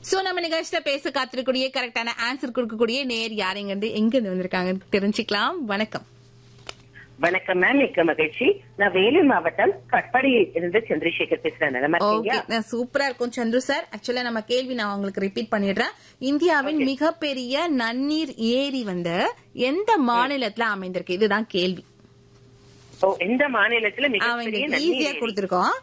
So நம்ம நிகழ்ச்சியில பேச காத்திருக்கக்கூடிய கரெக்டான ஆன்சர் கொடுக்கக்கூடிய நேர் யாருங்க எங்க இருந்து வந்திருக்காங்க தெரிஞ்சுக்கலாம். வணக்கம். வணக்கம் மேம், மிக்க மகிழ்ச்சி. நான் வேலூர் மாவட்டம் கட்பாடியில் இருந்து சந்திரசேகர் பேசுறேன். சூப்பரா இருக்கும் சந்திர சார். ஆக்சுவலா நம்ம கேள்வி நான் உங்களுக்கு ரிப்பீட் பண்ணிடுறேன். இந்தியாவின் மிகப்பெரிய நன்னீர் ஏரி வந்து எந்த மாநிலத்துல அமைந்திருக்கு? இதுதான் கேள்வி. எந்த மாநிலத்துல ஈஸியா கொடுத்திருக்கோம்.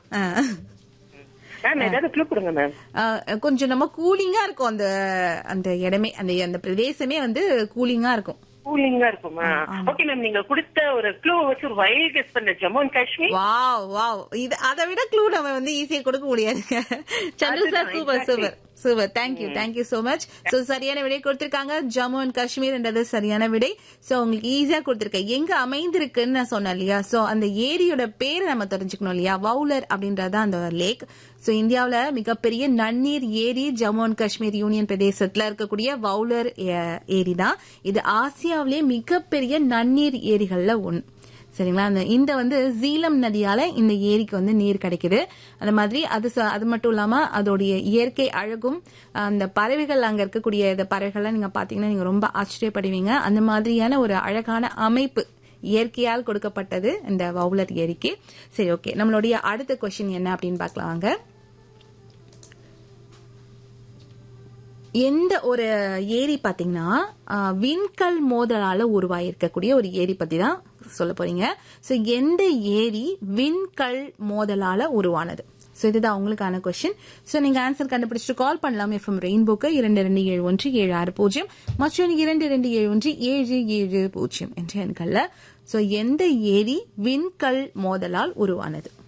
கொஞ்சம் நம்ம கூலிங்கா இருக்கும் அந்த இடமே, அந்த பிரதேசமே வந்து கூலிங்கா இருக்கும். கூலிங்கா இருக்குமா? ஓகே மேம், நீங்க கொடுத்த ஒரு க்ளூ வச்சு ஒரு வைல்ட் கெஸ் பண்ண ஜம்மு அண்ட் காஷ்மீர். வாவ் இது அதை விட க்ளூ நம்ம வந்து ஈஸியா கொடுக்க முடியாதுங்க. சந்திர sir super super super. Thank you so much. So சரியான விடை கொடுத்திருக்காங்க. ஜம்மு அண்ட் காஷ்மீர் என்றது சரியான விடை. சோ உங்களுக்கு ஈஸியா கொடுத்திருக்கேன். எங்க அமைந்திருக்குன்னு நான் சொன்னேன் இல்லையா? சோ அந்த ஏரியோட பேரை நம்ம தெரிஞ்சுக்கணும் இல்லையா? வவுலர் அப்படின்றத அந்த லேக். சோ இந்தியாவில மிகப்பெரிய நன்னீர் ஏரி ஜம்மு அண்ட் காஷ்மீர் யூனியன் பிரதேசத்துல இருக்கக்கூடிய வவுலர் ஏரி தான். இது ஆசியாவிலேயே மிகப்பெரிய நன்னீர் ஏரிகள்ல ஒன்று. சரிங்களா? இந்த வந்து ஜீலம் நதியால இந்த ஏரிக்கு வந்து நீர் கிடைக்குது. அந்த மாதிரி அது மட்டும் இல்லாம அதோடைய இயற்கை அழகும், அந்த பறவைகள் அங்க இருக்கக்கூடிய பறவைகள்லாம் நீங்க பாத்தீங்கன்னா நீங்க ரொம்ப ஆச்சரியப்படுவீங்க. அந்த மாதிரியான ஒரு அழகான அமைப்பு இயற்கையால் கொடுக்கப்பட்டது இந்த வவுலர் ஏரிக்கு. சரி, ஓகே, நம்மளுடைய அடுத்த கொஸ்டின் என்ன அப்படின்னு பார்க்கலாம் வாங்க. எந்த ஒரு ஏரி பாத்தீங்கன்னா விண்கல் மோதலால உருவாயிருக்கக்கூடிய ஒரு ஏரி பத்தி தான் சொல்ல போறீங்க. சோ எந்த ஏரி விண்கல் மோதலால உருவானது? சோ இதுதான் உங்களுக்கான கொஸ்டின். சோ நீங்க ஆன்சர் கண்டுபிடிச்சிட்டு கால் பண்ணலாம். எஃப்எம் ரெயின்போக்கு 227176 மற்றும் 227177 என்ற எண்கள்ல. சோ எந்த ஏரி விண்கல் மோதலால் உருவானது?